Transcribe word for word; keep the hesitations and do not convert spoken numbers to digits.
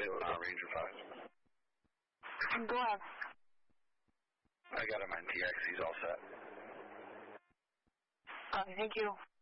uh, Ranger five. Go ahead. I got him on T X. He's all set. Okay, thank you.